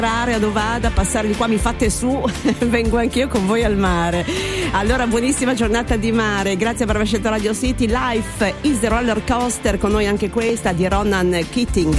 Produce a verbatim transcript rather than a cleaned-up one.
a dove vada, passare di qua, mi fate su, vengo anch'io con voi al mare. Allora, buonissima giornata di mare, grazie per aver scelto Radio City. Life is the roller coaster, con noi anche questa di Ronan Keating.